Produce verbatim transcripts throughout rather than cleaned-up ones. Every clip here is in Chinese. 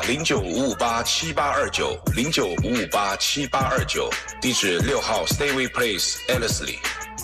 零九五五八七八二九零九五五八七八二九，地址六号 Stayway Place Ellerslie。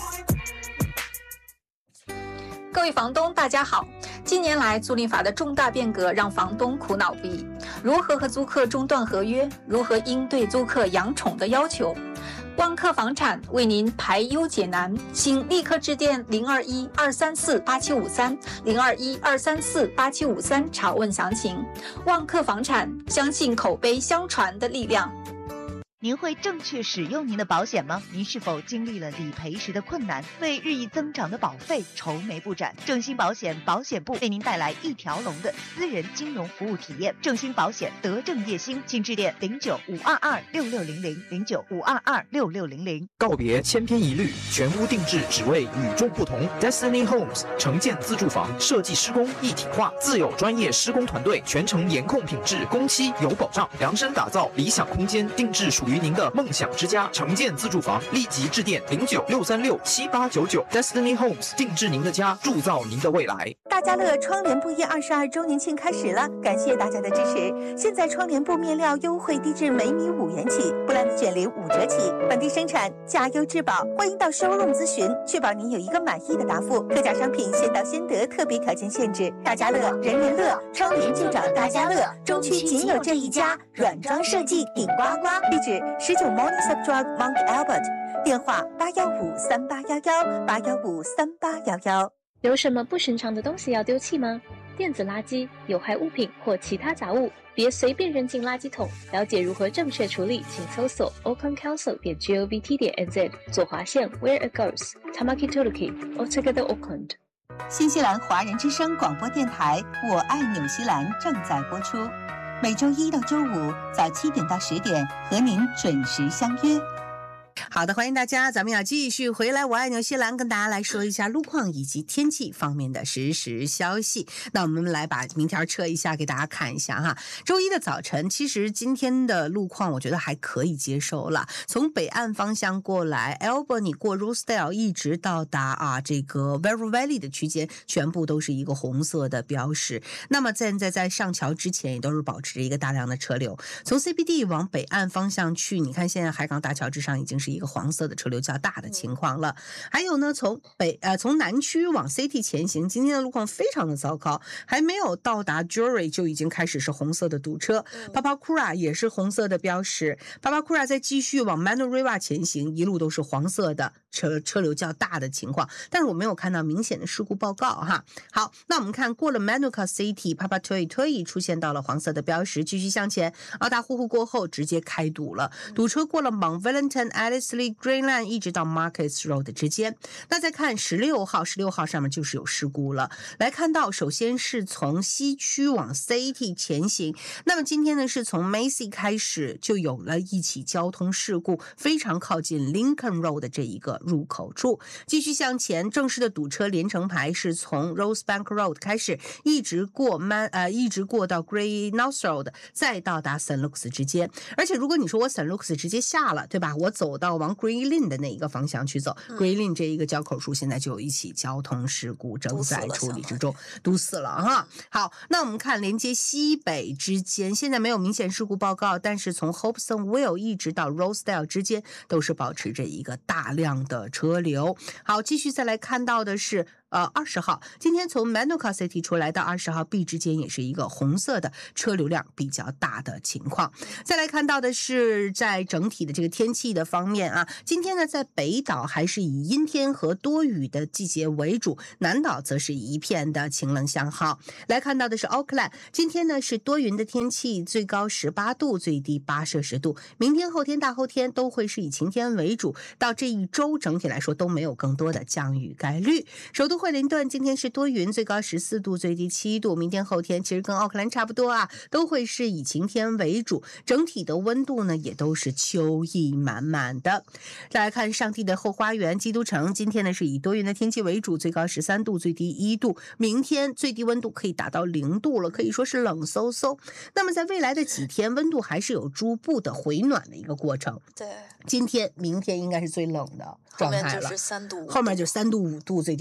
各位房东，大家好。近年来，租赁法的重大变革让房东苦恼不已。如何和租客中断合约？如何应对租客养宠的要求？万客房产为您排忧解难，请立刻致电零二一二三四八七五三零二一二三四八七五三查问详情。万客房产相信口碑相传的力量。 您会正确使用您的保险吗？您是否经历了理赔时的困难，为日益增长的保费愁眉不展？正兴保险保险部为您带来一条龙的私人金融服务体验。正兴保险德正业兴，请致电零九五二二六六零零零九五二二六六零零。 告别千篇一律，全屋定制，只为与众不同。Destiny Homes 承建自住房设计施工一体化，自有专业施工团队，全程严控品质，工期有保障，量身打造理想空间，定制属于您的梦想之家。承建自住房，立即致电零九六三六七八九九。Destiny Homes 定制您的家，铸造您的未来。 大家乐窗帘布业二十二周年庆开始了，感谢大家的支持。现在窗帘布面料优惠低至每米五元起，布兰的卷帘五折起，本地生产，价优质保。欢迎到 showroom 咨询，确保您有一个满意的答复。各家商品先到先得，特别条件限制。大家乐，人人乐，窗帘就找大家乐，中区仅有这一家，软装设计顶呱呱。地址十九 Morningside Drive Mount Albert， 电话八幺五三八幺幺八幺五三八幺幺。 有什么不寻常的东西要丢弃吗？电子垃圾、有害物品或其他杂物，别随便扔进垃圾桶。了解如何正确处理，请搜索 auckland council 点 govt 点 nz 左划线 Where it goes Tamaki Tuluki Altogether Auckland。 新西兰华人之声广播电台《我爱纽西兰》正在播出，每周一到周五早七点到十点和您准时相约。好的，欢迎大家，咱们要继续回来我爱纽西兰，跟大家来说一下路况以及天气方面的实时消息。那我们来把明条撤一下给大家看一下哈。周一的早晨，其实今天的路况我觉得还可以接受了。从北岸方向过来 Albany 过 Rosedale 一直到达啊这个 Yarra Valley 的区间，全部都是一个红色的标识。那么现在在上桥之前也都是保持着一个大量的车流。从 C B D 往北岸方向去，你看现在海港大桥之上已经是一个黄色的车流较大的情况了。还有呢，从北呃从南区往 City 前行，今天的路况非常的糟糕，还没有到达 Jury 就已经开始是红色的堵车。Papakura 也是红色的标识 ，Papakura 在继续往 Manurewa 前行，一路都是黄色的车车流较大的情况，但是我没有看到明显的事故报告哈。好，那我们看过了 Manuka City Papatui 出现到了黄色的标识，继续向前，澳大呼呼过后直接开堵了，堵车过了 Mount Valentine、Ellerslie Greenland 一直到 Markets Road 之间。那再看十六号，十六号上面就是有事故了。来看到，首先是从西区往 City 前行，那么今天呢是从 Macy 开始就有了一起交通事故，非常靠近 Lincoln Road 的这一个入口处。继续向前，正式的堵车连成排是从 Rosebank Road 开始，一直过 Man 呃一直过到 Grey North Road， 再到达 Saint Luke's 之间。而且如果你说我 Saint Luke's 直接下了，对吧？我走到往 Grey Lynn 的那一个方向去走，嗯、Grey Lynn 这一个交口处现在就有一起交通事故正在处理之中，堵死了哈。好，那我们看连接西北之间，现在没有明显事故报告，但是从 Hobsonville 一直到 Rosedale 之间都是保持着一个大量的车流。好，继续再来看到的是呃，二十号，今天从 Manuka City 出来到二十号 B 之间也是一个红色的车流量比较大的情况。再来看到的是在整体的这个天气的方面啊，今天呢在北岛还是以阴天和多雨的季节为主，南岛则是一片的晴冷向好。来看到的是 Auckland， 今天呢是多云的天气，最高十八度，最低八摄氏度。明天、后天、大后天都会是以晴天为主，到这一周整体来说都没有更多的降雨概率。首都惠灵顿今天是多云，最高十四度，最低七度。明天后天其实跟奥克兰差不多啊，都会是以晴天为主，整体的温度呢也都是秋意满满的。再来看上帝的后花园基督城，今天呢是以多云的天气为主，最高十三度，最低一度。明天最低温度可以达到零度了，可以说是冷飕飕。那么在未来的几天，温度还是有逐步的回暖的一个过程。 对， 今天、明天应该是最冷的状态了， 后面就是三度， 后面就三度、五度，最低温度还可以。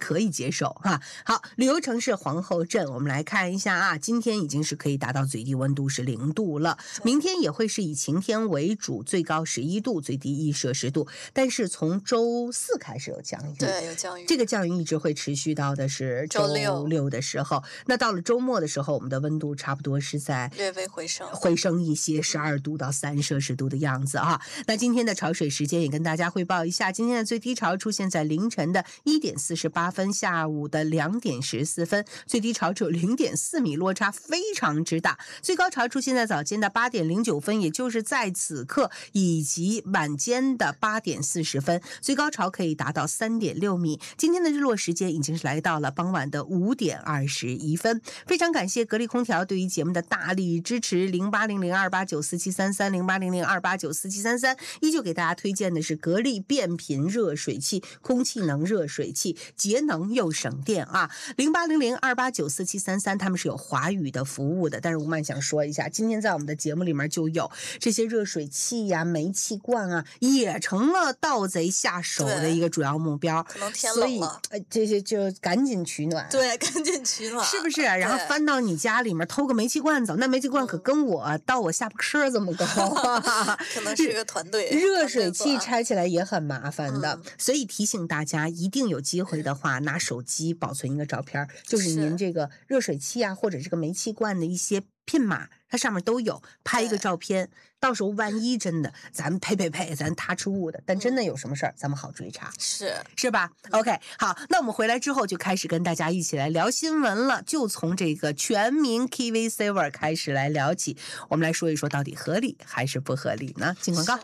可以接受哈。好，旅游城市皇后镇，我们来看一下啊，今天已经是可以达到最低温度是零度了，明天也会是以晴天为主，最高十一度，最低一摄氏度。但是从周四开始有降雨， 对，有降雨， 这个降雨一直会持续到的是周六六的时候。那到了周末的时候，我们的温度差不多是在略微回升， 回升一些，十二度到三摄氏度的样子啊。那今天的潮水时间也跟大家汇报一下，今天的最低潮出现在凌晨的一点四十八分，下午的两点十四分，最低潮只有零点四米，落差非常之大。最高潮出现在早间的八点零九分，也就是在此刻，以及晚间的八点四十分，最高潮可以达到三点六米。今天的日落时间已经是来到了傍晚的五点二十一分。非常感谢格力空调对于节目的大力支持，零八零零二八九四七三三，零八零零二八九四七三三，依旧给大家推荐的是格力变频热水器，空气能热水器，节能又省电啊！零八零零二八九四七三三，他们是有华语的服务的。但是吴曼想说一下，今天在我们的节目里面就有这些热水器呀、啊、煤气罐啊，也成了盗贼下手的一个主要目标。 可能天冷了， 所以呃，这些就赶紧取暖， 对，赶紧取暖， 是不是？然后翻到你家里面偷个煤气罐走，那煤气罐可跟我、嗯、到我下巴颏这么高， 可能是一个团队。 热水器拆起来也很麻烦的、嗯，所以提醒大家，一定有机会的话，拿手机保存一个照片，就是您这个热水器啊，或者这个煤气罐的一些pin码，它上面都有，拍一个照片，到时候万一真的咱们呸呸呸，咱他出物的，但真的有什么事儿、嗯，咱们好追查， 是是吧、嗯、？OK， 好，那我们回来之后就开始跟大家一起来聊新闻了，就从这个全民 KiwiSaver 开始来聊起，我们来说一说到底合理还是不合理呢？进广告。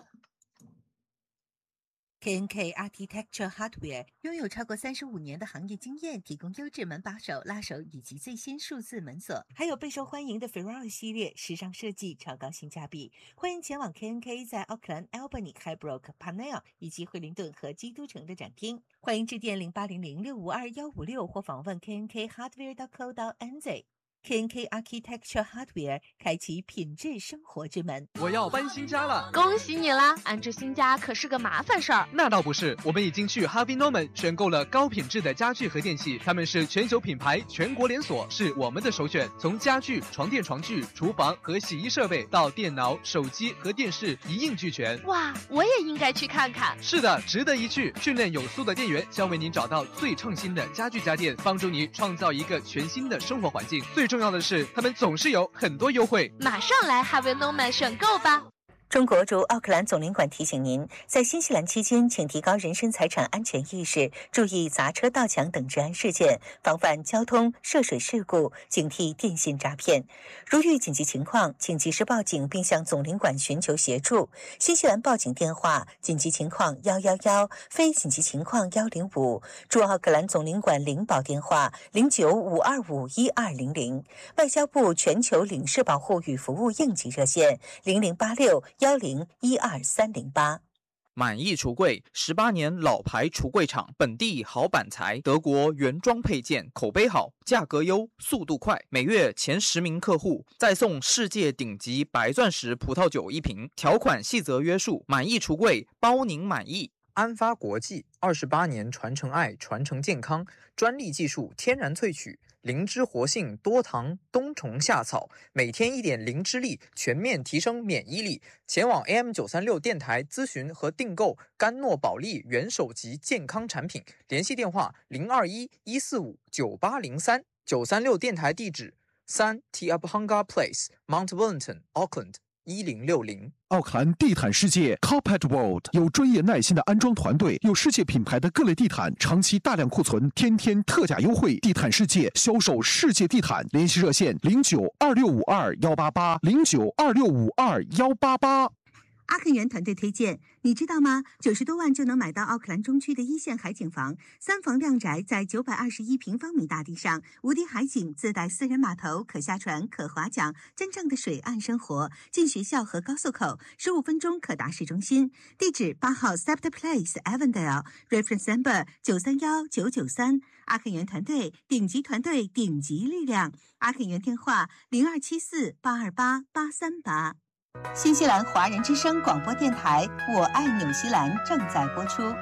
K N K Architecture Hardware 拥有超过三十五年的行业经验，提供优质门把手、拉手以及最新数字门锁，还有备受欢迎的 Ferrari 系列，时尚设计，超高性价比。欢迎前往 K N K 在奥克兰、Albany、Highbrook、Parnell 以及惠灵顿和基督城的展厅。欢迎致电零八零零六五二一五六或访问 K N K Hardware dot co dot N Z。K N K Architecture Hardware 开启品质生活之门。 我要搬新家了， 恭喜你啦！安置新家可是个麻烦事儿。 那倒不是，我们已经去 Harvey Norman 选购了高品质的家具和电器，他们是全球品牌，全国连锁，是我们的首选。从家具、床垫、床具、厨房和洗衣设备到电脑、手机和电视一应俱全。 哇，我也应该去看看。 是的，值得一去。训练有素的店员将为您找到最创新的家具家电，帮助你创造一个全新的生活环境。最重要的是，他们总是有很多优惠。 马上来 Harvey Norman 选购吧。 中国驻奥克兰总领馆提醒您，在新西兰期间，请提高人身财产安全意识，注意砸车、盗抢等治安事件，防范交通、涉水事故，警惕电信诈骗。如遇紧急情况，请及时报警并向总领馆寻求协助。新西兰报警电话：紧急情况一一一，非紧急情况一零五。驻奥克兰总领馆领保电话：零九五二五一二零零。外交部全球领事保护与服务应急热线：零零八六幺零一二三零八。 满意橱柜，十八年老牌橱柜厂，本地好板材，德国原装配件，口碑好，价格优，速度快，每月前十名客户再送世界顶级白钻石葡萄酒一瓶，条款细则约束。满意橱柜，包您满意。 安发国际二十八年传承爱，传承健康，专利技术，天然萃取，灵芝活性，多糖，冬虫夏草，每天一点灵芝力，全面提升免疫力。前往 A M 九三六 电台咨询和订购甘诺宝利元首级健康产品，联系电话零二一一四五九八零三。九三六电台地址三 Tiabhanga Place Mount Wellington Auckland一零六零。 奥克兰地毯世界 Carpet World 有专业耐心的安装团队，有世界品牌的各类地毯，长期大量库存，天天特价优惠。地毯世界销售世界地毯，联系热线零九二六五二幺八八零九二六五二幺八八。 阿肯源团队推荐，你知道吗？九十多万就能买到奥克兰中区的一线海景房，三房亮宅，在九百二十一平方米大地上，无敌海景，自带私人码头，可下船，可划桨，真正的水岸生活。近学校和高速口，十五分钟可达市中心。地址八号 Scepter Place Avondale Reference Number 九三幺九九三。阿肯源团队，顶级团队，顶级力量。阿肯源电话零二七四八二八八三八。 新西兰华人之声广播电台《我爱纽西兰》正在播出。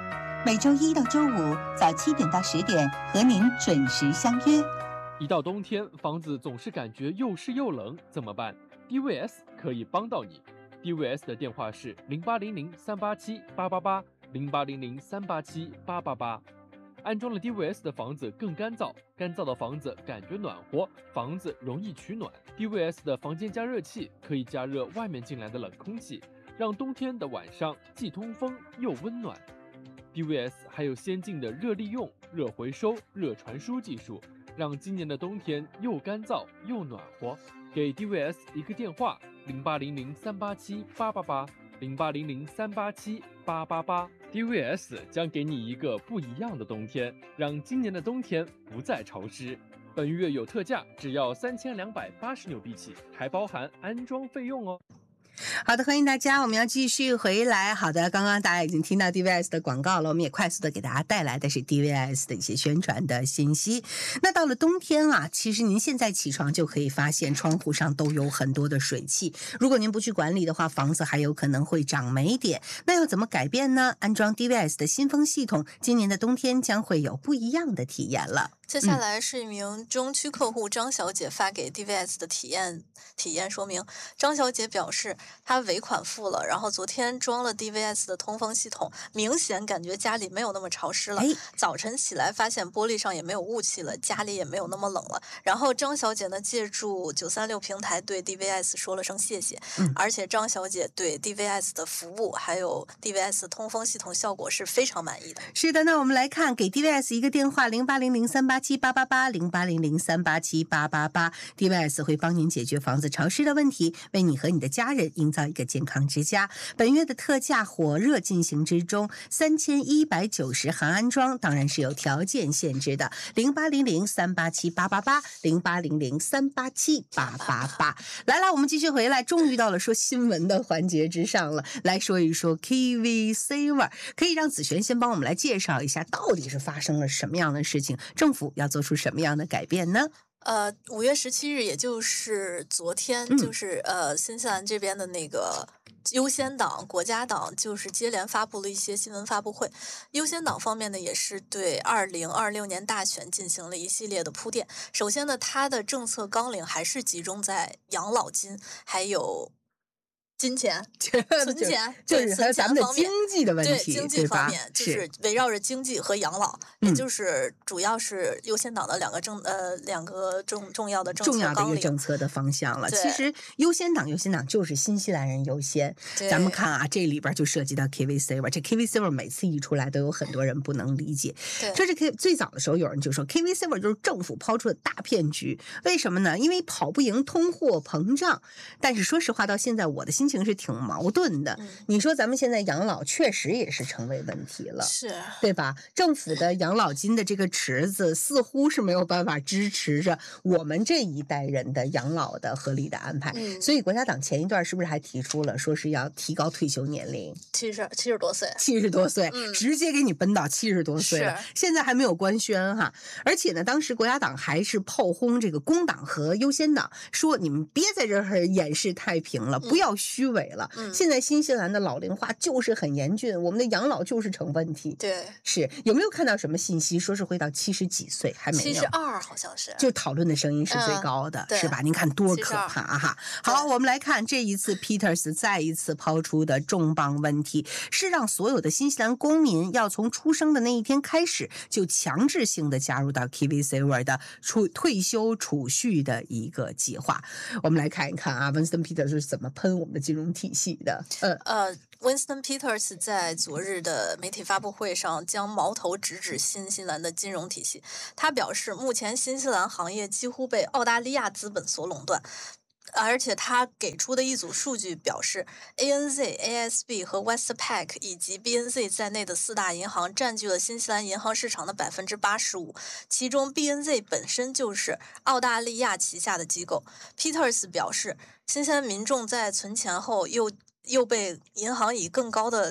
每周一到周五早七点到十点和您准时相约。 一到冬天，房子总是感觉又湿又冷，怎么办？ D V S 可以帮到你。 D V S 的电话是零八零零三八七八八八 零八零零三八七八八八。安装了 D V S 的房子更干燥，干燥的房子感觉暖和，房子容易取暖。 D V S 的房间加热器可以加热外面进来的冷空气，让冬天的晚上既通风又温暖。 D V S 还有先进的热利用、热回收、热传输技术，让今年的冬天又干燥又暖和。给 D V S 一个电话：零八零零三八七八八八 零八零零三八七八八八。D V S 将给你一个不一样的冬天，让今年的冬天不再潮湿。本月有特价，只要三千两百八十纽币起，还包含安装费用哦。 好的，欢迎大家，我们要继续回来。好的，刚刚大家已经听到 D V S 的广告了，我们也快速的给大家带来的是 D V S 的一些宣传的信息。那到了冬天啊，其实您现在起床就可以发现窗户上都有很多的水汽，如果您不去管理的话，房子还有可能会长霉点。那要怎么改变呢？安装 D V S 的新风系统，今年的冬天将会有不一样的体验了。 接下来是一名中区客户张小姐发给 D V S 的体验体验说明。张小姐表示，她尾款付了，然后昨天装了 D V S 的通风系统，明显感觉家里没有那么潮湿了。早晨起来发现玻璃上也没有雾气了，家里也没有那么冷了。然后张小姐呢，借助九三六平台对 D V S 说了声谢谢，嗯、而且张小姐对 D V S 的服务还有 D V S 通风系统效果是非常满意的。 是的，那我们来看，给 D V S 一个电话：零八零零三八七八八八 零八零零三八七八八八。D V S 会帮您解决房子潮湿的问题，为你和你的家人营造一个健康之家。本月的特价火热进行之中，三千一百九十含安装，当然是有条件限制的。零八零零三八七八八八 零八零零三八七八八八。来了，我们继续回来，终于到了说新闻的环节之上了，来说一说 KiwiSaver。可以让子璇先帮我们来介绍一下，到底是发生了什么样的事情，政府要做出什么样的改变呢？ 呃，五月十七日，也就是昨天，嗯、就是呃，新西兰这边的那个优先党、国家党，就是接连发布了一些新闻发布会。优先党方面呢，也是对二零二六年大选进行了一系列的铺垫。首先呢，它的政策纲领还是集中在养老金，还有金钱、存钱， 就是还有咱们的经济的问题， 对经济方面，就是围绕着经济和养老，也就是主要是优先党的两个政呃两个重重要的政策重要的一个政策的方向了。其实优先党优先党就是新西兰人优先。咱们看啊，这里边就涉及到 KiwiSaver， 这 KiwiSaver 每次一出来都有很多人不能理解。说这 K 最早的时候有人就说 KiwiSaver 就是政府抛出的大骗局，为什么呢？因为跑不赢通货膨胀。但是说实话，到现在我的心情是挺矛盾的。嗯、你说咱们现在养老确实也是成为问题了， 是对吧？政府的养老金的这个池子似乎是没有办法支持着我们这一代人的养老的合理的安排。嗯、所以国家党前一段是不是还提出了说是要提高退休年龄？ 七十七十多岁， 七十多岁，嗯、直接给你奔到七十多岁了。现在还没有官宣哈，而且呢，当时国家党还是炮轰这个工党和优先党，说你们别在这儿掩饰太平了，不要虚伪了。嗯、现在新西兰的老龄化就是很严峻，我们的养老就是成问题。 对， 是有没有看到什么信息说是会到七十几岁？还没有， 七十二好像是， 就讨论的声音是最高的，嗯、是吧？您看多可怕哈！好，我们来看这一次 Peters 再一次抛出的重磅问题，是让所有的新西兰公民要从出生的那一天开始就强制性的加入到 KiwiSaver 的储退休储蓄的一个计划。我们来看一看啊 ，Winston Peters 是怎么喷我们的金融体系的。 呃呃 ，Winston Peters 在昨日的媒体发布会上将矛头直指新西兰的金融体系。他表示，目前新西兰行业几乎被澳大利亚资本所垄断。而且他给出的一组数据表示 ，A N Z、A S B 和 Westpac 以及 B N Z 在内的四大银行占据了新西兰银行市场的百分之八十五，其中 B N Z 本身就是澳大利亚旗下的机构。Peters 表示，新西兰民众在存钱后又又被银行以更高的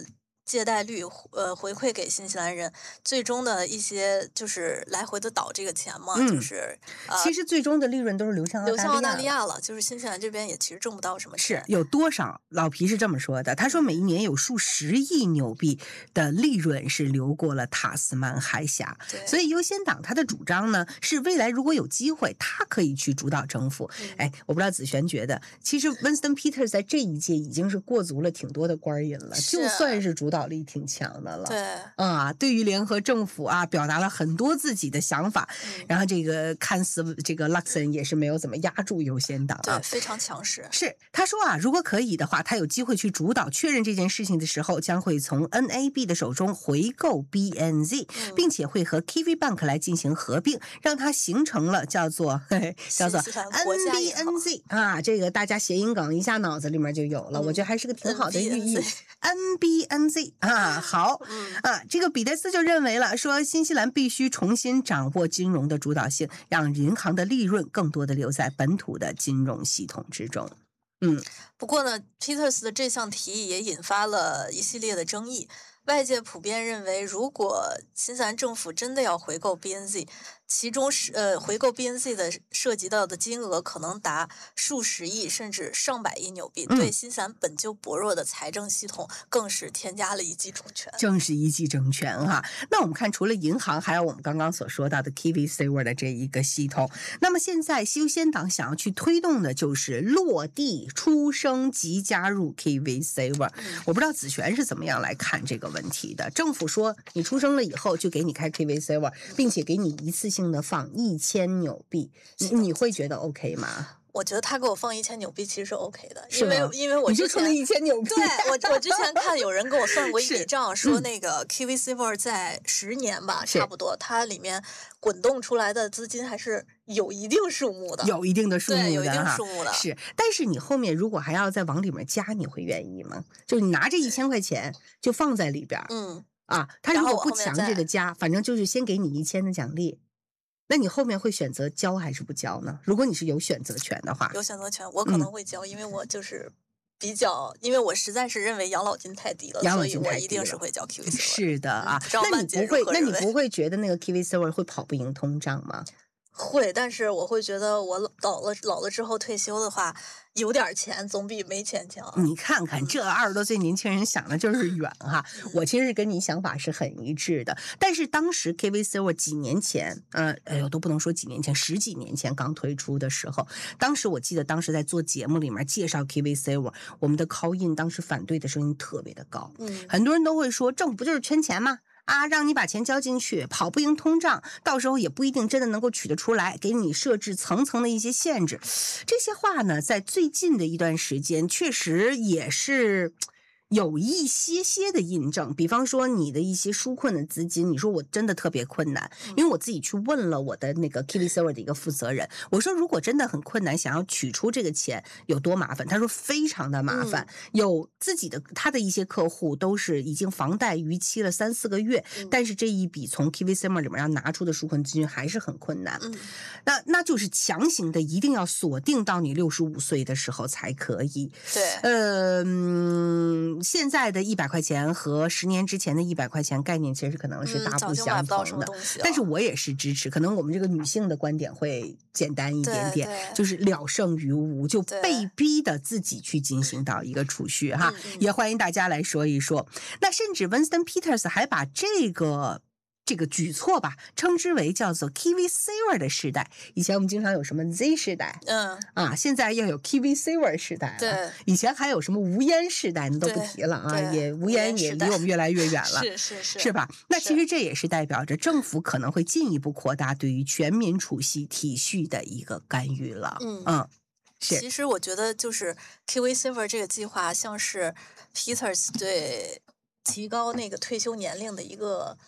借贷率呃回馈给新西兰人，最终的一些就是来回的倒这个钱嘛， 嗯、 就是、 呃、其实最终的利润都是流向流向澳大利亚了，就是新西兰这边也其实挣不到什么钱。 是有多少？老皮是这么说的，他说每一年有数十亿纽币的利润是流过了塔斯曼海峡，所以优先党他的主张呢是未来如果有机会，他可以去主导政府。嗯、哎，我不知道子璇觉得，其实 Winston Peters 在这一届已经是过足了挺多的官瘾了，就算是主导力挺强的了。 对啊，对于联合政府啊，表达了很多自己的想法。嗯、然后这个看似这个 Luxon 也是没有怎么压住优先党啊， 对，非常强势。 是他说啊，如果可以的话，他有机会去主导确认这件事情的时候，将会从 N A B 的手中回购 B N Z，、嗯、并且会和 Kiwi Bank 来进行合并，让它形成了叫做嘿嘿叫做 N B N Z 啊，这个大家谐音梗一下脑子里面就有了，嗯、我觉得还是个挺好的寓意。N B N Z 啊，好、嗯、啊，这个彼得斯就认为了，说新西兰必须重新掌握金融的主导性，让银行的利润更多的留在本土的金融系统之中。嗯， 不过呢 ，Peters 的这项提议也引发了一系列的争议。外界普遍认为，如果新西兰政府真的要回购 B N Z， 其中是呃回购 B N Z 的涉及到的金额可能达数十亿甚至上百亿纽币，嗯、对新西兰本就薄弱的财政系统更是添加了一记重拳。 正是一记重拳哈。那我们看，除了银行，还有我们刚刚所说到的 KiwiSaver 的这一个系统。那么现在优先党想要去推动的就是落地出生即加入 KiwiSaver。嗯、我不知道子璇是怎么样来看这个问题的。政府说你出生了以后就给你开 KiwiSaver， 并且给你一次性的放一千纽币，你你会觉得 OK 吗？ 我觉得他给我放一千纽币其实是 OK 的，因为因为我你就出了一千纽币。 对，我我之前看有人给我算过一笔账，说那个 KiwiSaver 在十年吧，差不多，它里面滚动出来的资金还是有一定数目的， 有一定的数目的， 对，有一定数目的。 是，但是你后面如果还要再往里面加，你会愿意吗？就是你拿这一千块钱就放在里边， 嗯啊，他如果不强制的加，反正就是先给你一千的奖励。那你后面会选择交还是不交呢？如果你是有选择权的话， 有选择权，我可能会交，嗯、因为我就是比较，因为我实在是认为养老金太低了， 所以我一定是会交 KiwiSaver。 是的啊， 嗯、 那你不会，那你不会觉得那个 KiwiSaver 会跑不赢通胀吗？ 会，但是我会觉得我老了老了之后退休的话，有点钱总比没钱强。 你看看这二十多岁年轻人想的就是远哈，嗯、我其实跟你想法是很一致的。但是当时 KiwiSaver 几年前，呃，哎呦都不能说几年前，十几年前刚推出的时候，当时我记得当时在做节目里面介绍 KiwiSaver， 我们的 call in 当时反对的声音特别的高， 嗯， 很多人都会说政府不就是圈钱吗？啊，让你把钱交进去，跑不赢通胀，到时候也不一定真的能够取得出来，给你设置层层的一些限制。这些话呢，在最近的一段时间，确实也是有一些些的印证。比方说你的一些纾困的资金，你说我真的特别困难，因为我自己去问了我的那个 KiwiSaver 的一个负责人，我说如果真的很困难，想要取出这个钱有多麻烦？他说非常的麻烦，嗯、有自己的他的一些客户都是已经房贷逾期了三四个月，嗯、但是这一笔从 KiwiSaver 里面要拿出的纾困资金还是很困难。 嗯、 那那就是强行的一定要锁定到你六十五岁的时候才可以。 对， 呃。嗯现在的一百块钱和十年之前的一百块钱概念其实可能是大不相同的， 嗯啊、 但是我也是支持，可能我们这个女性的观点会简单一点点，就是了胜于无，就被逼的自己去进行到一个储蓄哈，也欢迎大家来说一说。那甚至 Winston Peters 还把这个这个举措吧，称之为叫做 KiwiSaver 的时代。以前我们经常有什么 Z 时代， 嗯啊，现在要有 KiwiSaver 时代了。 对， 以前还有什么无烟时代，你都不提了啊，也无烟也离我们越来越远了， 是是是， 是吧？那其实这也是代表着政府可能会进一步扩大对于全民储蓄体系的一个干预了。 嗯嗯，是。 其实我觉得就是 KiwiSaver 这个计划，像是 Peters 对提高那个退休年龄的一个。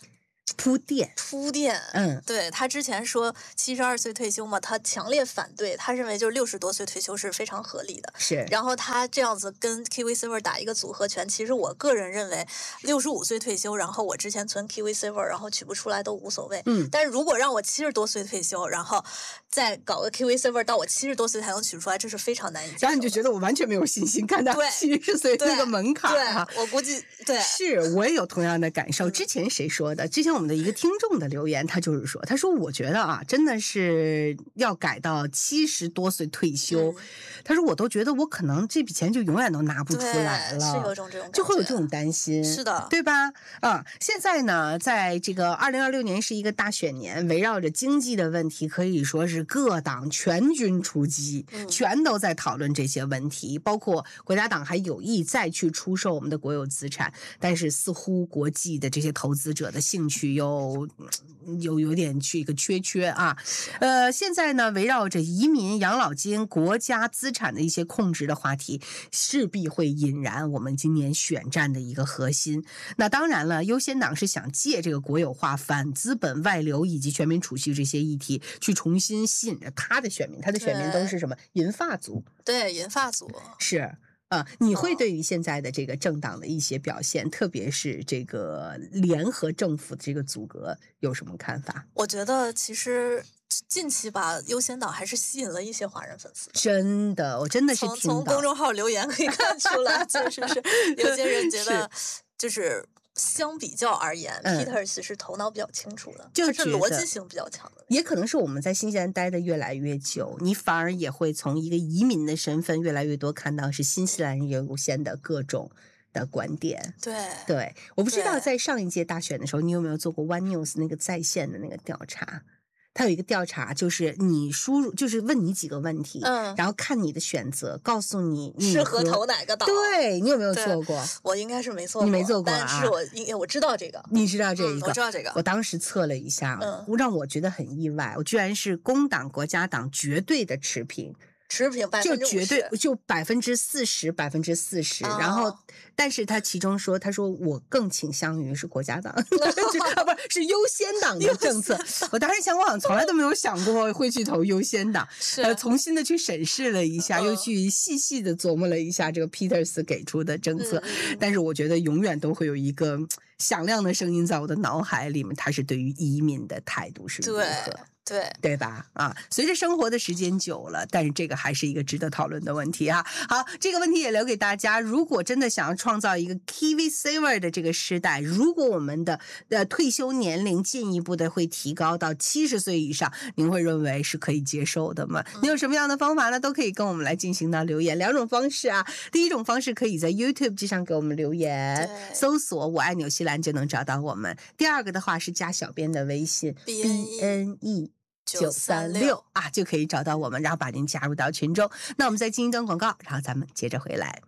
铺垫铺垫， 嗯， 对，他之前说七十二岁退休嘛，他强烈反对，他认为就是六十多岁退休是非常合理的。 是， 然后他这样子跟 Kiwi Saver 打一个组合拳，其实我个人认为六十五岁退休，然后我之前存 Kiwi Saver， 然后取不出来都无所谓。 嗯， 但是如果让我七十多岁退休，然后再搞个 Kiwi Saver 到我七十多岁才能取出来，这是非常难以接受的。 然后你就觉得我完全没有信心看到七十岁那个门槛啊！ 对，我估计对， 是我也有同样的感受。之前谁说的？之前我们的一个听众的留言，他就是说，他说我觉得啊，真的是要改到七十多岁退休。嗯、他说我都觉得我可能这笔钱就永远都拿不出来了， 是有种这种就会有这种担心， 是的， 对吧？啊，现在呢，在这个二零二六年是一个大选年，围绕着经济的问题，可以说是各党全军出击， 嗯、 全都在讨论这些问题，包括国家党还有意再去出售我们的国有资产，但是似乎国际的这些投资者的兴趣又有有点去一个缺缺啊。呃，现在呢，围绕着移民、养老金、国家资产的一些控制的话题，势必会引燃我们今年选战的一个核心。那当然了，优先党是想借这个国有化、反资本外流以及全民储蓄这些议题，去重新吸引着他的选民。他的选民都是什么？银发族。 对，银发族是。啊，你会对于现在的这个政党的一些表现，哦、特别是这个联合政府的这个组阁，有什么看法？ 我觉得其实近期吧，优先党还是吸引了一些华人粉丝。 真的，我真的是听到从从公众号留言可以看出来，确实是有些人觉得就是。相比较而言、嗯、Peters 是头脑比较清楚的， 就是逻辑性比较强的。 也可能是我们在新西兰待的越来越久，你反而也会从一个移民的身份越来越多看到是新西兰人优先的各种的观点。 对对，我不知道在上一届大选的时候，你有没有做过 One News 那个在线的那个调查？他有一个调查，就是你输入，就是问你几个问题， 嗯， 然后看你的选择，告诉你你适合投哪个党。 对，你有没有做过？ 我应该是没做过， 你没做过、啊， 但是我应我知道这个， 你知道这一个、 嗯，我知道这个。 我当时测了一下， 嗯， 让我觉得很意外，我居然是工党、国家党绝对的持平。 持平百分之就绝对就百分之四十百分之四十，然后但是他其中说，他说我更倾向于是国家党，啊不是是优先党的政策。我当时想，我好像从来都没有想过会去投优先党， 是呃，重新的去审视了一下， 嗯、 又去细细的琢磨了一下这个 Peters 给出的政策， 嗯、 但是我觉得永远都会有一个响亮的声音在我的脑海里面，他是对于移民的态度是如何。 对对吧？啊，随着生活的时间久了，但是这个还是一个值得讨论的问题啊。好，这个问题也留给大家。如果真的想要创造一个 Kiwi Saver 的这个时代，如果我们的呃退休年龄进一步的会提高到七十岁以上，您会认为是可以接受的吗？你有什么样的方法呢？都可以跟我们来进行到留言。两种方式啊，第一种方式可以在 YouTube 之上给我们留言，搜索我爱纽西兰就能找到我们。第二个的话是加小编的微信 B N E九三六啊，就可以找到我们，然后把您加入到群中。那我们再进一段广告，然后咱们接着回来。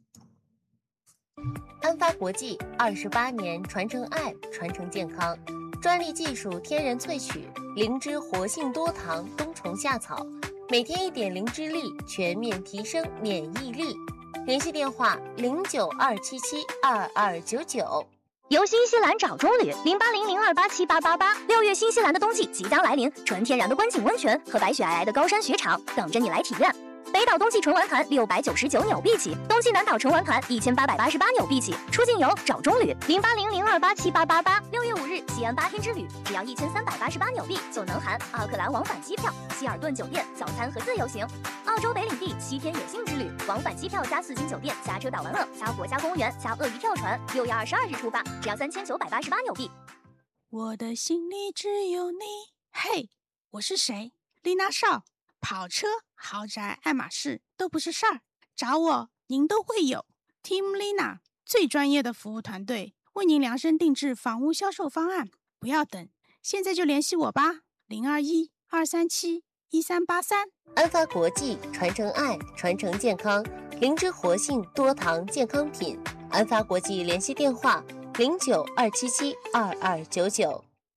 安发国际二十八年传承爱，传承健康，专利技术天然萃取，灵芝活性多糖冬虫夏草，每天一点灵芝粒，全面提升免疫力。联系电话零九二七七二二九九。 由新西兰找中旅零八零零二八七八八八。六月新西兰的冬季即将来临，纯天然的观景温泉和白雪皑皑的高山雪场等着你来体验。北岛冬季纯玩团六百九十九纽币起，冬季南岛纯玩团一千八百八十八纽币起。出境游找中旅零八零零二八七八八八。六月五日西安八天之旅，只要一千三百八十八纽币就能含奥克兰往返机票、希尔顿酒店早餐和自由行。澳洲北领地七天野性之旅，往返机票加四星酒店加车岛玩乐加国家公园加鳄鱼跳船。六月二十二日出发，只要三千九百八十八纽币。 我的心里只有你。嘿，我是谁？丽娜少。跑车、豪宅、爱马仕都不是事儿，找我您都会有。Team Lina 最专业的服务团队，为您量身定制房屋销售方案，不要等，现在就联系我吧，零二一二三七一三八三。 安发国际传承爱，传承健康，灵芝活性多糖健康品。安发国际联系电话零九二七七二二九九。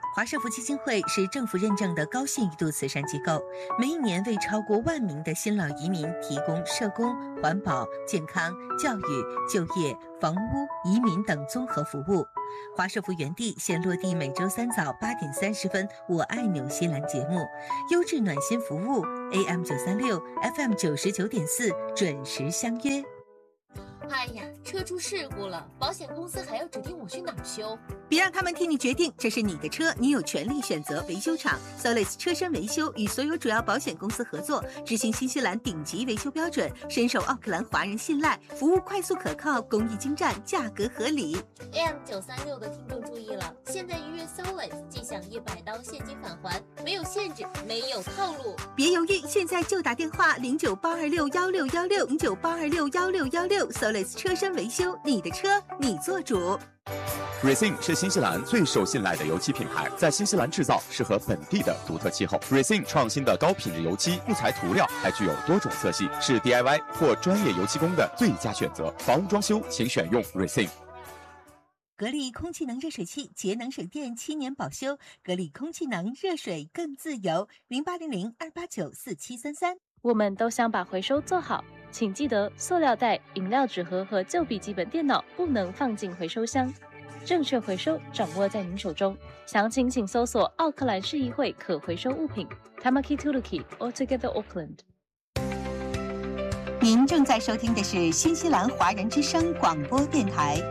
华社福基金会是政府认证的高信誉度慈善机构，每一年为超过万名的新老移民提供社工、环保、健康、教育、就业、房屋、移民等综合服务。华社福园地现落地每周三早八点三十分，我爱纽西兰节目，优质暖心服务 A M 九三六 F M 九十九点四，准时相约。 哎呀，车出事故了，保险公司还要指定我去哪儿修？ 别让他们替你决定，这是你的车，你有权利选择维修厂。Solis 车身维修与所有主要保险公司合作，执行新西兰顶级维修标准，深受奥克兰华人信赖，服务快速可靠，工艺精湛，价格合理。 A M 九三六的听众注意了，现在预约 Solis 即享一百刀现金返还，没有限制，没有套路。 别犹豫，现在就打电话零九八二六幺六幺六零九八二六幺六幺六 Solis 车身维修，你的车你做主。 Racing 是新西兰最受信赖的油漆品牌，在新西兰制造，适合本地的独特气候。Racing 创新的高品质油漆不裁涂料，还具有多种色系，是 D I Y 或专业油漆工的最佳选择。房屋装修，请选用 Racing。 格力空气能热水器节能省电七年保修，格力空气能热水更自由。零八零零二八九四七三三。 我们都想把回收做好，请记得塑料袋、饮料纸盒和旧笔记本电脑不能放进回收箱。正确回收掌握在您手中，详情请搜索奥克兰市议会可回收物品 Tamaki Tuluki Altogether Auckland。 您正在收听的是新西兰华人之声广播电台。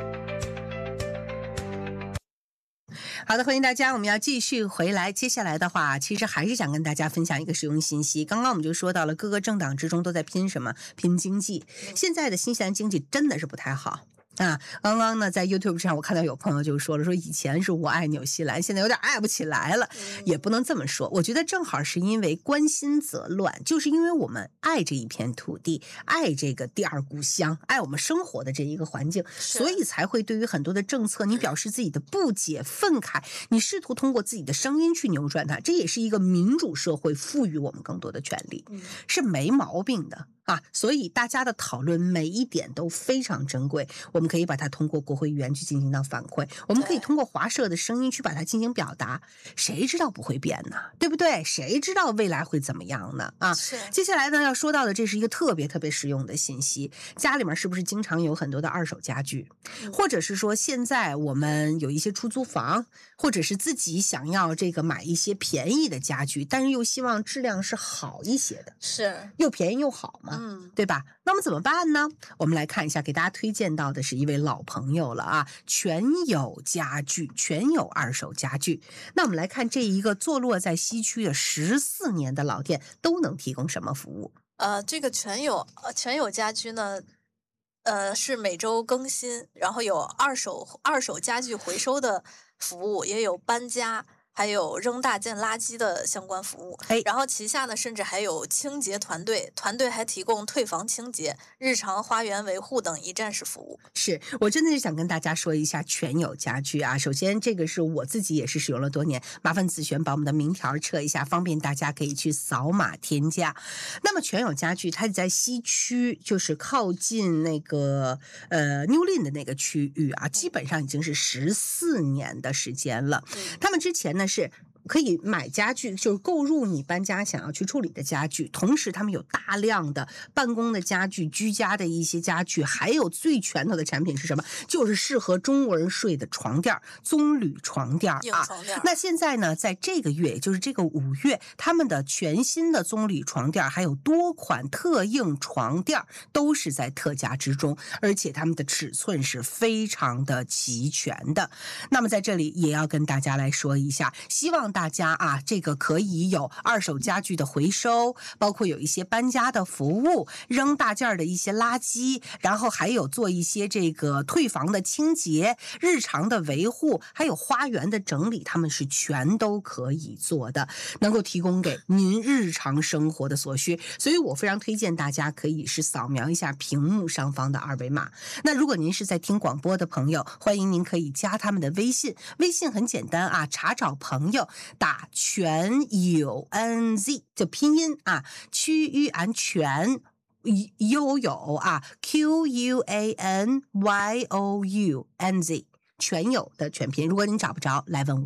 好的，欢迎大家，我们要继续回来。接下来的话，其实还是想跟大家分享一个实用信息。刚刚我们就说到了，各个政党之中都在拼什么？拼经济。现在的新西兰经济真的是不太好。啊，刚刚呢，在 YouTube 上我看到有朋友就说了，说以前是我爱纽西兰，现在有点爱不起来了，也不能这么说。我觉得正好是因为关心则乱，就是因为我们爱这一片土地，爱这个第二故乡，爱我们生活的这一个环境，所以才会对于很多的政策，你表示自己的不解、愤慨，你试图通过自己的声音去扭转它。这也是一个民主社会赋予我们更多的权利，是没毛病的。啊，所以大家的讨论每一点都非常珍贵，我们可以把它通过国会议员去进行到反馈，我们可以通过华社的声音去把它进行表达。谁知道不会变呢？对不对？谁知道未来会怎么样呢？啊，接下来呢要说到的，这是一个特别特别实用的信息。家里面是不是经常有很多的二手家具，或者是说现在我们有一些出租房，或者是自己想要这个买一些便宜的家具，但是又希望质量是好一些的， 是又便宜又好嘛。嗯，对吧？那么怎么办呢？我们来看一下，给大家推荐到的是一位老朋友了啊，全友家具，全友二手家具。那我们来看这一个坐落在西区的十四年的老店，都能提供什么服务？ 呃，这个全友呃全友家居呢，呃是每周更新，然后有二手二手家具回收的服务，也有搬家。还有扔大件垃圾的相关服务，然后旗下呢甚至还有清洁团队，团队还提供退房清洁、日常花园维护等一站式服务。 是我真的是想跟大家说一下全友家居啊。首先这个是我自己也是使用了多年，麻烦子璇把我们的名条撤一下，方便大家可以去扫码添加。那么全友家居它在西区，就是靠近那个呃 New Lynn 的那个区域啊，基本上已经是十四年的时间了。他们之前呢是可以买家具，就是购入你搬家想要去处理的家具，同时他们有大量的办公的家具、居家的一些家具，还有最拳头的产品是什么？就是适合中国人睡的床垫，棕榈床垫啊。那现在呢，在这个月，也就是这个五月，他们的全新的棕榈床垫还有多款特硬床垫都是在特价之中，而且他们的尺寸是非常的齐全的。那么在这里也要跟大家来说一下，希望大家啊，这个可以有二手家具的回收，包括有一些搬家的服务，扔大件的一些垃圾，然后还有做一些这个退房的清洁、日常的维护，还有花园的整理，他们是全都可以做的，能够提供给您日常生活的所需。所以我非常推荐大家可以是扫描一下屏幕上方的二维码。那如果您是在听广播的朋友，欢迎您可以加他们的微信，微信很简单啊，查找朋友打全友 N Z 就拼音啊，区域安全悠有啊 Q U A N Y O U N Z 全友的全拼。如果您找不着，来问吴曼。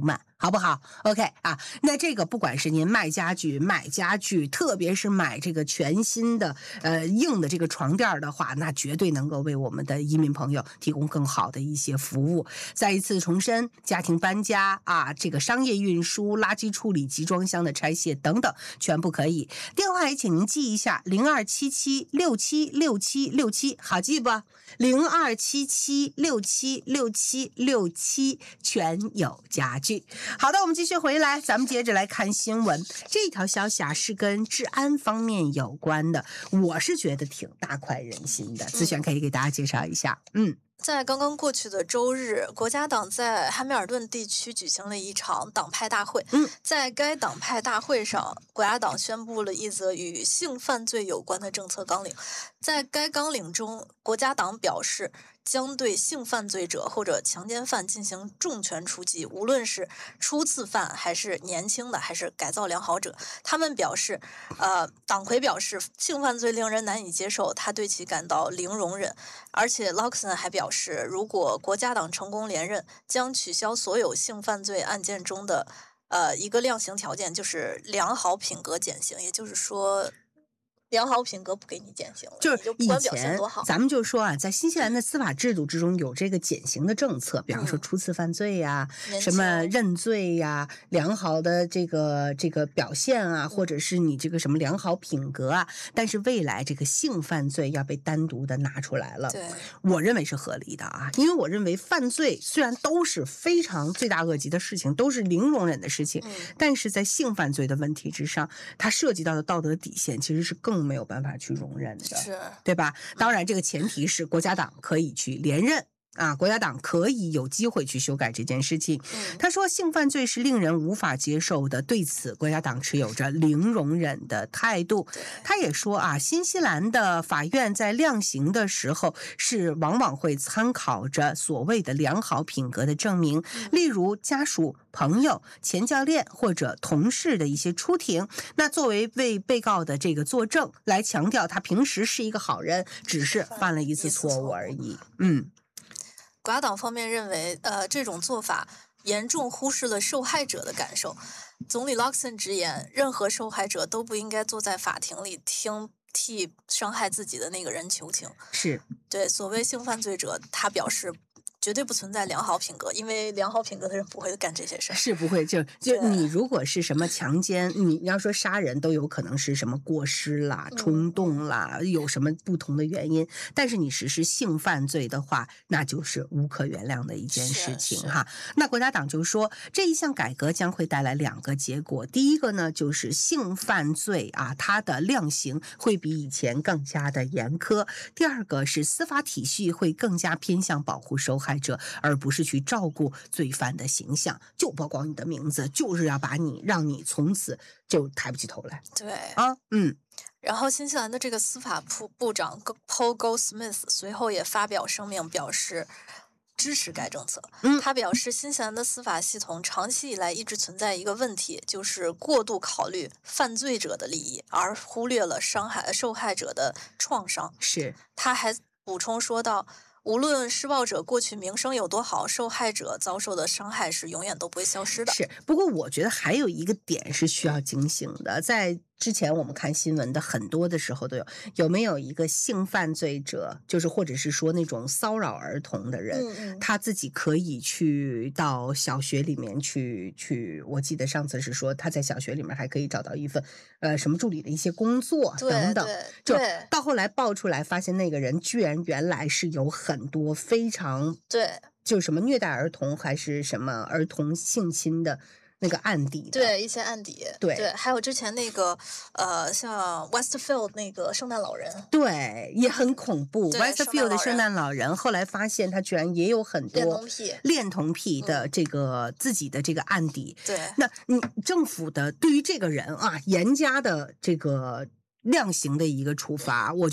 好不好 ？OK 啊，那这个不管是您卖家具、买家具，特别是买这个全新的呃硬的这个床垫的话，那绝对能够为我们的移民朋友提供更好的一些服务。再一次重申，家庭搬家啊，这个商业运输、垃圾处理、集装箱的拆卸等等，全部可以。电话也请您记一下：零二七七六七六七六七，好记不？零二七七六七六七六七，全有家具。好的，我们继续回来，咱们接着来看新闻。这条消息啊是跟治安方面有关的，我是觉得挺大快人心的。思璇可以给大家介绍一下。嗯。 在刚刚过去的周日，国家党在汉密尔顿地区举行了一场党派大会。 嗯， 在该党派大会上，国家党宣布了一则与性犯罪有关的政策纲领。在该纲领中，国家党表示将对性犯罪者或者强奸犯进行重拳出击，无论是初次犯还是年轻的还是改造良好者。他们表示，呃，党魁表示性犯罪令人难以接受，他对其感到零容忍。而且 Luxon 还表示，如果国家党成功连任，将取消所有性犯罪案件中的呃一个量刑条件，就是良好品格减刑，也就是说。良好品格不给你减刑了， 就是以前咱们就说啊，在新西兰的司法制度之中有这个减刑的政策，比方说初次犯罪呀、 嗯、 什么认罪呀、良好的这个这个表现啊，或者是你这个什么良好品格啊。但是未来这个性犯罪要被单独的拿出来了， 对， 我认为是合理的啊，因为我认为犯罪虽然都是非常罪大恶极的事情，都是零容忍的事情， 嗯、 但是在性犯罪的问题之上，它涉及到的道德底线其实是更没有办法去容忍的， 是， 对吧？当然，这个前提是国家党可以去连任。啊，国家党可以有机会去修改这件事情。 嗯、 他说，性犯罪是令人无法接受的，对此国家党持有着零容忍的态度。他也说啊，新西兰的法院在量刑的时候是往往会参考着所谓的良好品格的证明， 嗯、 例如家属、朋友、前教练或者同事的一些出庭，那作为为被告的这个作证，来强调他平时是一个好人，只是犯了一次错误而已。嗯。 国家党方面认为，呃，这种做法严重忽视了受害者的感受。总理 Luxon 直言，任何受害者都不应该坐在法庭里听替伤害自己的那个人求情。 是对所谓性犯罪者，他表示绝对不存在良好品格，因为良好品格的人不会干这些事儿。 是不会，就就你如果是什么强奸，你要说杀人都有可能是什么过失啦、冲动啦，嗯、有什么不同的原因。但是你实施性犯罪的话，那就是无可原谅的一件事情哈。那国家党就说，这一项改革将会带来两个结果。第一个呢，就是性犯罪啊，它的量刑会比以前更加的严苛。第二个是司法体系会更加偏向保护受害者，而不是去照顾罪犯的形象，就曝光你的名字，就是要把你让你从此就抬不起头来。 对啊，嗯。 然后新西兰的这个司法部部长 Paul Goldsmith 随后也发表声明表示支持该政策。 嗯， 他表示新西兰的司法系统长期以来一直存在一个问题，就是过度考虑犯罪者的利益，而忽略了伤害受害者的创伤。 是， 他还补充说道，无论施暴者过去名声有多好，受害者遭受的伤害是永远都不会消失的。 是，不过我觉得还有一个点是需要警醒的，在之前我们看新闻的很多的时候都有，有没有一个性犯罪者，就是或者是说那种骚扰儿童的人， 嗯嗯他自己可以去到小学里面去去，我记得上次是说他在小学里面还可以找到一份呃什么助理的一些工作等等，就到后来爆出来，发现那个人居然原来是有很多非常对， 就什么虐待儿童还是什么儿童性侵的那个案底的， 对一些案底， 对对，还有之前那个呃，像 Westfield 那个圣诞老人， 对，也很恐怖。Westfield 的圣诞老人后来发现他居然也有很多恋童癖、 恋童癖的这个、嗯、自己的这个案底。 对， 那你政府的对于这个人啊，严加的这个量刑的一个处罚，我觉得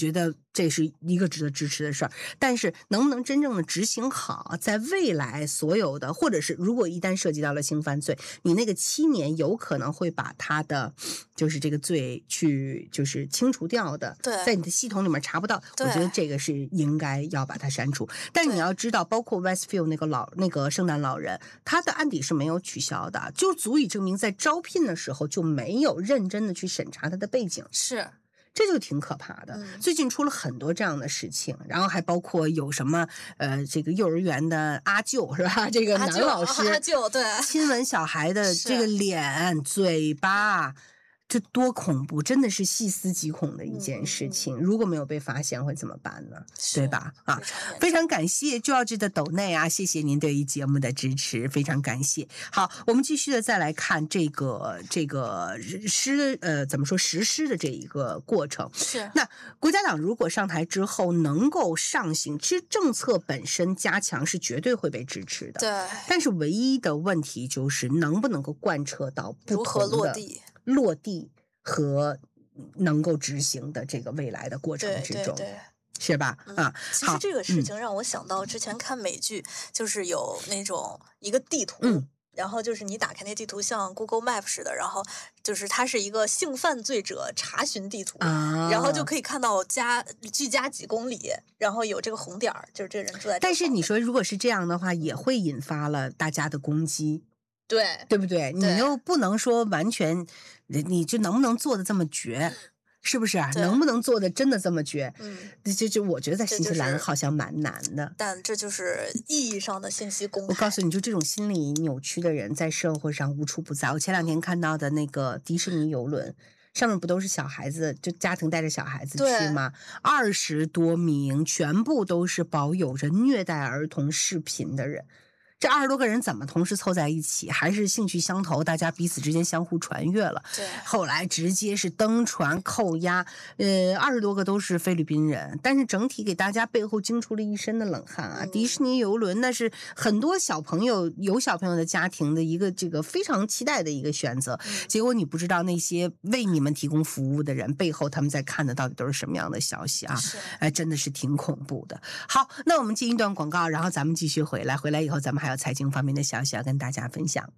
这是一个值得支持的事儿，但是能不能真正的执行好，在未来所有的，或者是如果一旦涉及到了性犯罪，你那个七年有可能会把他的就是这个罪去就是清除掉的， 对， 在你的系统里面查不到，我觉得这个是应该要把它删除。但是你要知道，包括 Westfield 那个老那个圣诞老人，他的案底是没有取消的，就足以证明在招聘的时候就没有认真的去审查他的背景。 是。 这就挺可怕的。 嗯、 最近出了很多这样的事情，然后还包括有什么呃，这个幼儿园的阿舅是吧？这个男老师阿舅对亲吻小孩的这个脸、嘴巴。这多恐怖，真的是细思极恐的一件事情。嗯、如果没有被发现会怎么办呢？对吧？啊，非常感谢 George 的抖内啊，谢谢您对于节目的支持，非常感谢。好，我们继续的再来看这个这个施呃怎么说实施的这一个过程。 是。 那国家党如果上台之后能够上行，其实政策本身加强是绝对会被支持的。 对。 但是唯一的问题就是能不能够贯彻到不同的如何落地。 落地和能够执行的这个未来的过程之中， 对对对是吧？ 嗯、 啊， 其实这个事情让我想到之前看美剧，嗯、就是有那种一个地图。嗯然后就是你打开那地图像 Google Map 似的，然后就是它是一个性犯罪者查询地图， 啊、 然后就可以看到家距家几公里，然后有这个红点儿，就是这个人住在这。 但是你说如果是这样的话，也会引发了大家的攻击。 对， 对不对？你又不能说完全，你就能不能做的这么绝，是不是啊？能不能做的真的这么绝？ 嗯， 这就我觉得在新西兰好像蛮难的。 但这就是意义上的信息公开。 我告诉你，就这种心理扭曲的人在社会上无处不在。我前两天看到的那个迪士尼邮轮。上面不都是小孩子，就家庭带着小孩子去吗？二十多名，全部都是保有着虐待儿童视频的人。这二十多个人怎么同时凑在一起？还是兴趣相投，大家彼此之间相互传阅了。 对， 后来直接是登船扣押，呃，二十多个都是菲律宾人，但是整体给大家背后惊出了一身的冷汗啊！嗯、迪士尼邮轮那是很多小朋友有小朋友的家庭的一个这个非常期待的一个选择，嗯、结果你不知道那些为你们提供服务的人背后他们在看的到底都是什么样的消息啊！哎，真的是挺恐怖的。好，那我们进一段广告，然后咱们继续回来，回来以后咱们还。还有财经方面的消息要跟大家分享。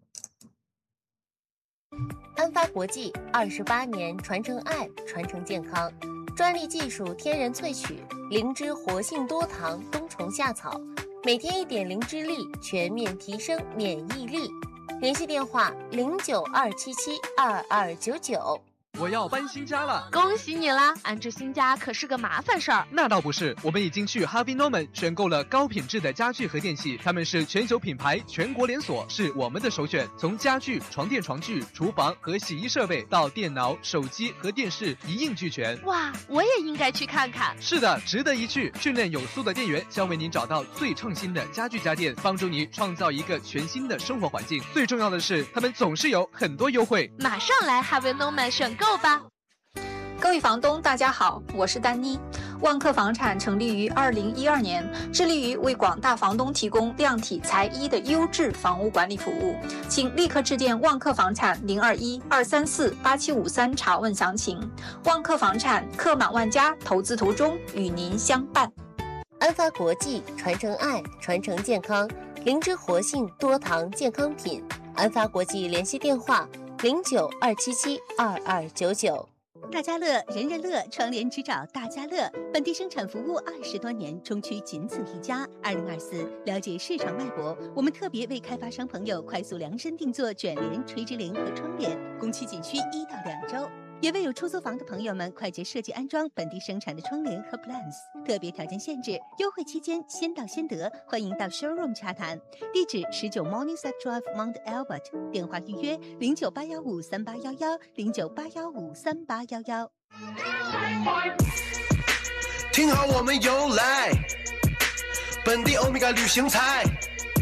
安发国际二十八年传承爱，传承健康，专利技术天然萃取灵芝活性多糖冬虫夏草，每天一点灵芝粒，全面提升免疫力。联系电话零九二七七二二九九。 我要搬新家了， 恭喜你啦！安置新家可是个麻烦事儿。 那倒不是，我们已经去 Harvey Norman 选购了高品质的家具和电器，他们是全球品牌，全国连锁，是我们的首选。从家具、床垫、床具、厨房和洗衣设备到电脑、手机和电视，一应俱全。 哇，我也应该去看看。 是的，值得一去。训练有素的店员将为您找到最创新的家具家电，帮助你创造一个全新的生活环境。最重要的是，他们总是有很多优惠。 马上来 Harvey Norman 选购吧。 各位房东，大家好，我是丹妮。万科房产成立于二零一二年，致力于为广大房东提供量体裁衣的优质房屋管理服务。请立刻致电万科房产零二一二三四八七五三查问详情。万科房产客满万家，投资途中与您相伴。 安发国际传承爱，传承健康，灵芝活性多糖健康品。安发国际联系电话零九二七七二二九九。 大家乐，人人乐，窗帘只找大家乐。本地生产服务二十多年，中区仅此一家。二零二四，了解市场脉搏，我们特别为开发商朋友快速量身定做卷帘、垂直帘和窗帘，工期仅需一到两周。也为有出租房的朋友们快捷设计安装本地生产的窗帘和 plans， 特别条件限制，优惠期间先到先得，欢迎到 showroom 洽谈。地址十九 Morningside Drive Mount Albert， 电话预约零九八幺五三八幺幺零九八幺五三八幺幺。 听好，我们由来本地欧米伽旅行彩。